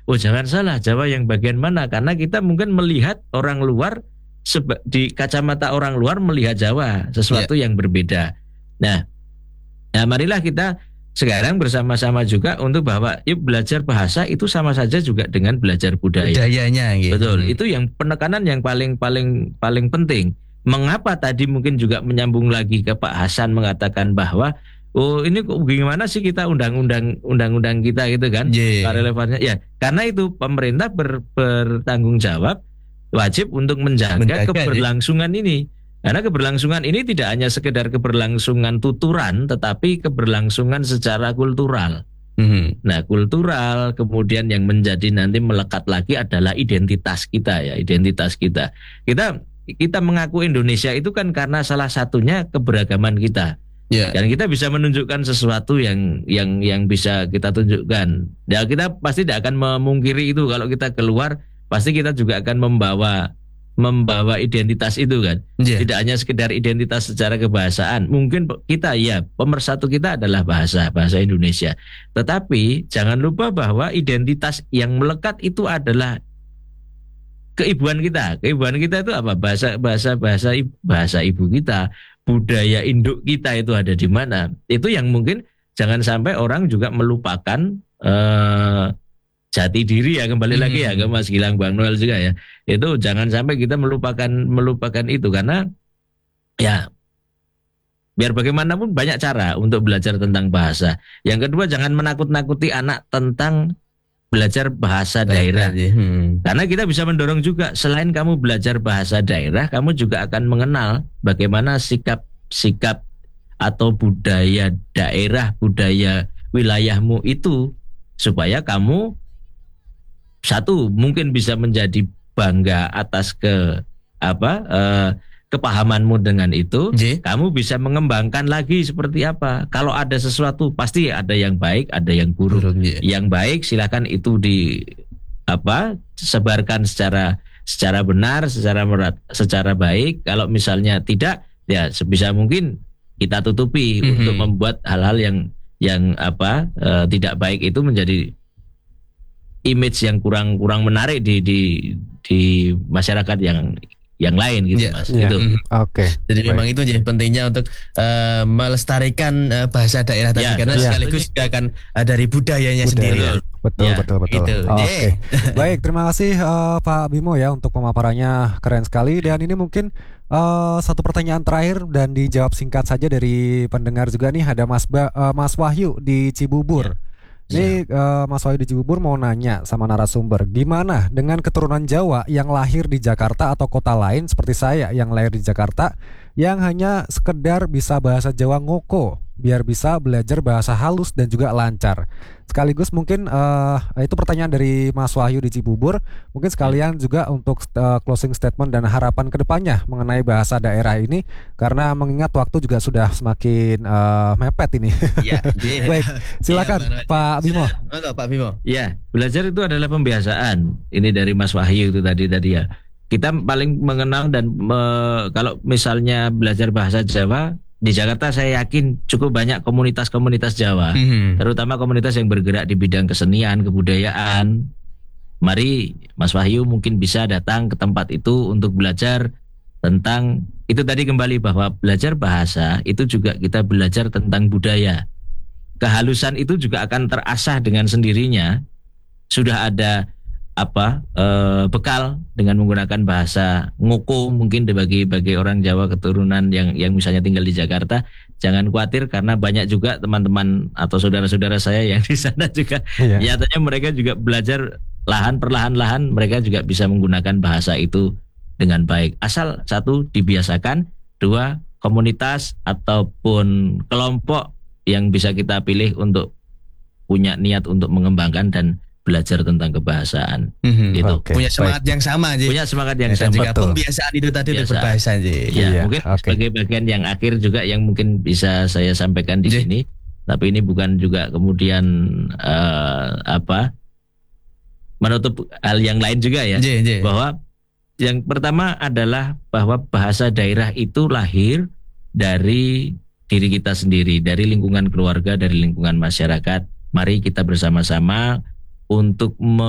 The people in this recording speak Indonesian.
oh jangan salah, Jawa yang bagian mana? Karena kita mungkin melihat orang luar di kacamata orang luar melihat Jawa sesuatu yang berbeda. Nah, marilah kita sekarang bersama-sama juga untuk bahwa yuk belajar bahasa itu sama saja juga dengan belajar budaya. Budayanya gitu. Betul, itu yang penekanan yang paling penting. Mengapa tadi mungkin juga menyambung lagi ke Pak Hasan mengatakan bahwa oh ini kok gimana sih kita undang-undang kita gitu kan? Relevannya ya karena itu pemerintah bertanggung jawab wajib untuk menjaga keberlangsungan ini. Karena keberlangsungan ini tidak hanya sekedar keberlangsungan tuturan, tetapi keberlangsungan secara kultural. Nah, kultural kemudian yang menjadi nanti melekat lagi adalah identitas kita ya, identitas kita. Kita mengaku Indonesia itu kan karena salah satunya keberagaman kita. Dan kita bisa menunjukkan sesuatu yang bisa kita tunjukkan. Ya kita pasti tidak akan memungkiri itu kalau kita keluar, pasti kita juga akan membawa identitas itu kan. Tidak hanya sekedar identitas secara kebahasaan. Mungkin kita ya pemersatu kita adalah bahasa Indonesia. Tetapi jangan lupa bahwa identitas yang melekat itu adalah keibuan kita. Keibuan kita itu apa? Bahasa ibu kita, budaya induk kita itu ada di mana. Itu yang mungkin jangan sampai orang juga melupakan jati diri ya, kembali lagi ya ke Mas Gilang, Bang Noel juga ya. Itu jangan sampai kita melupakan itu karena ya biar bagaimanapun banyak cara untuk belajar tentang bahasa. Yang kedua jangan menakut-nakuti anak tentang belajar bahasa daerah. Karena kita bisa mendorong juga selain kamu belajar bahasa daerah, kamu juga akan mengenal bagaimana sikap atau budaya daerah, budaya wilayahmu itu supaya kamu satu mungkin bisa menjadi bangga atas kepahamanmu dengan itu. Kamu bisa mengembangkan lagi seperti apa. Kalau ada sesuatu pasti ada yang baik, ada yang buruk. Yang baik silakan itu sebarkan secara benar, secara baik. Kalau misalnya tidak, ya sebisa mungkin kita tutupi untuk membuat hal-hal yang tidak baik itu menjadi image yang kurang menarik di masyarakat yang lain gitu Mas. Gitu. Jadi memang itu jadi pentingnya untuk melestarikan bahasa daerah tadi karena sekaligus juga akan dari budayanya sendiri. Betul. Gitu. Baik, terima kasih Pak Bimo ya untuk pemaparannya, keren sekali. Dan ini mungkin satu pertanyaan terakhir dan dijawab singkat saja dari pendengar juga nih. Ada Mas Wahyu di Cibubur. Ini Mas Wahyu di Cibubur mau nanya sama narasumber, gimana dengan keturunan Jawa yang lahir di Jakarta atau kota lain seperti saya yang lahir di Jakarta, yang hanya sekedar bisa bahasa Jawa ngoko biar bisa belajar bahasa halus dan juga lancar. Sekaligus mungkin itu pertanyaan dari Mas Wahyu di Cibubur. Mungkin sekalian juga untuk closing statement dan harapan kedepannya mengenai bahasa daerah ini, karena mengingat waktu juga sudah semakin mepet ini. Baik, silakan Pak Bimo. Pak Bimo. Ya, belajar itu adalah pembiasaan. Ini dari Mas Wahyu itu tadi ya. Kita paling mengenal dan kalau misalnya belajar bahasa Jawa di Jakarta, saya yakin cukup banyak komunitas-komunitas Jawa, terutama komunitas yang bergerak di bidang kesenian, kebudayaan. Mari Mas Wahyu mungkin bisa datang ke tempat itu untuk belajar tentang itu tadi, kembali bahwa belajar bahasa itu juga kita belajar tentang budaya. Kehalusan itu juga akan terasah dengan sendirinya. Sudah ada bekal dengan menggunakan bahasa ngoko mungkin bagi orang Jawa keturunan yang misalnya tinggal di Jakarta. Jangan khawatir karena banyak juga teman-teman atau saudara-saudara saya yang di sana juga nyatanya mereka juga belajar perlahan-lahan mereka juga bisa menggunakan bahasa itu dengan baik. Asal satu dibiasakan, dua komunitas ataupun kelompok yang bisa kita pilih untuk punya niat untuk mengembangkan dan belajar tentang kebahasaan gitu. Punya semangat yang sama aja. Punya semangat yang sama. Juga pembiasaan itu tadi berbahasa aja. Mungkin sebagai bagian yang akhir juga yang mungkin bisa saya sampaikan di sini. Tapi ini bukan juga kemudian menutup hal yang lain juga ya. Bahwa yang pertama adalah bahwa bahasa daerah itu lahir dari diri kita sendiri, dari lingkungan keluarga, dari lingkungan masyarakat. Mari kita bersama-sama untuk